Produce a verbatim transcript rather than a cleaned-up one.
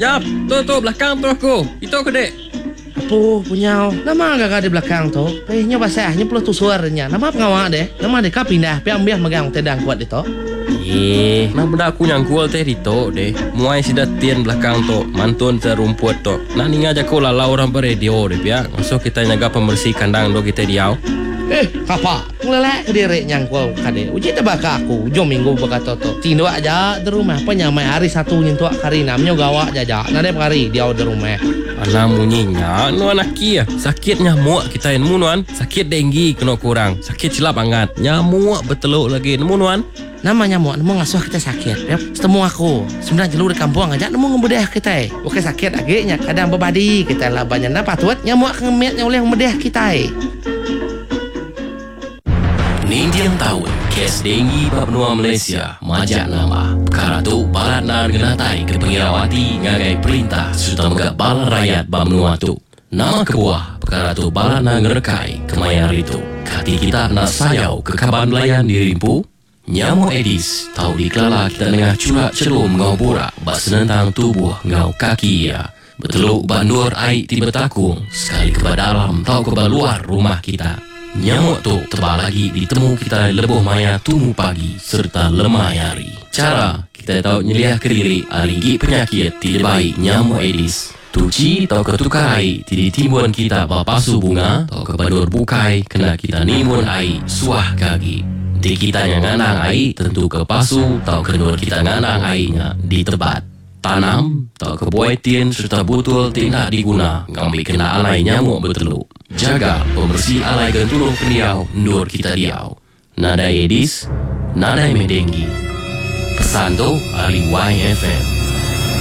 Jap, tu tu belakang tu aku. Itu ke dek? Apa punya? Nama agak di belakang tu. Eh, nya basahnya perlu tu suaranya. Nama pengawak deh. Nama dek kau pindah. Piang biar megang tedang kuat itu. Eh, nak benda aku nyangkul teh itu deh. Muai sidat tian belakang tu. Mantun terumput tu. Nak ninga aja kau lalau orang beradio deh pia. Masuk kita nyaga pembersih kandang do kita diau. Eh, kapa? Ngelelek ke diri nyangkul kade. Uji tebaka aku. Jom minggu baka toto. Tindo aja di rumah. Penyamai hari satu nyentuak kari namanya gawak jaja. Nade kari dia di rumah. Anak munyinya, nu anak kia. Sakit nyamuk kita yang munuan. Sakit denggi kena kurang. Sakit silap angat. Nyamuk beteluk lagi munuan. Nama nyamuk, nemu ngasuh kita sakit. Ya, setemu aku. Sebenarnya jelur di kampung aja, nemu ngebedeh kita. Oke sakit agaknya. Kadang bebadi kita lah banyak napa tuat. Nyamuk ngemetnya oleh ngebedeh kita. Nindian tahun, kes denggi Papua Malaysia, majak nama. Perkara tu balat nan genatai ke pengirawati ngagai perintah serta megak balat rakyat Bamnua tu. Nama kebuah, perkara tu balat nan ngerekai kemayar itu. Kati kita nak sayau ke kaban belayan dirimpu. Nyamuk Aedes, tahu dikelala kita dengar curak celum ngau borak bak senentang tubuh ngau kaki ya. Beteluk bandur air tiba takung, sekali ke dalam tahu ke luar rumah kita. Nyamuk tu tebal lagi ditemu kita lebuh maya tumu pagi serta lemah hari. Cara kita tahu nyeliah ke diri aligi penyakit tidak baik nyamuk Aedes. Tuci tahu ketukar air tidak timbun kita bapasu bunga tahu ke bandur bukai kena kita nimun air suah kaki. Di kita yang nganang air tentu ke pasu tahu kenur kita nganang airnya di tempat. Tanam tahu ke buaitin serta butul tidak diguna ngambil kena alai nyamuk berteluk. Jaga pembersih alai gentulung keniau nur kita diau. Nada Aedes, nada medenggi. Pesan tu Ali Y F M.